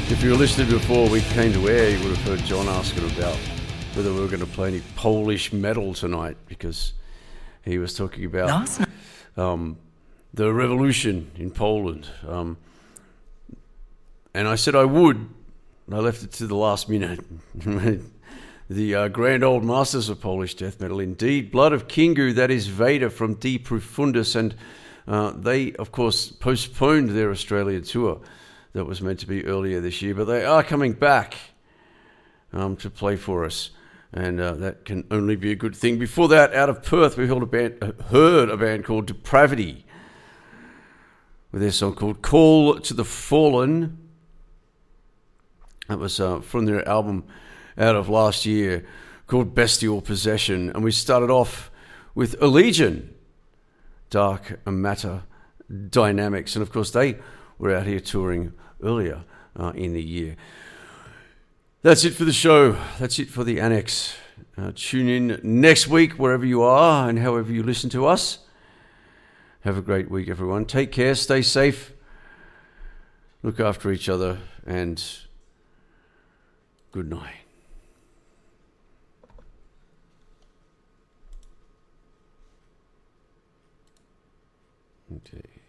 If you were listening before we came to air, you would have heard John asking about whether we were going to play any Polish metal tonight, because he was talking about the revolution in Poland. And I said I would, and I left it to the last minute. The grand old masters of Polish death metal, indeed. Blood of Kingu, that is Vader from De Profundis, and they, of course, postponed their Australian tour that was meant to be earlier this year, but they are coming back to play for us, and that can only be a good thing. Before that, out of Perth, we heard a band called Depravity with their song called Call to the Fallen. That was from their album out of last year called Bestial Possession, and we started off with Allegiant, Dark Matter Dynamics, and of course they were out here touring earlier in the year. That's it for the show. That's it for the Annex. Tune in next week wherever you are and however you listen to us. Have a great week, everyone. Take care, stay safe, look after each other, and good night. Okay.